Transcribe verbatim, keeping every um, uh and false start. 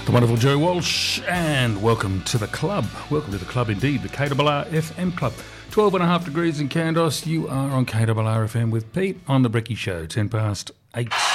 The wonderful Joe Walsh, and welcome to the club. Welcome to the club indeed, the K R R F M Club. twelve and a half degrees in Kandos. You are on K R R F M with Pete on the Brekkie Show, ten past eight.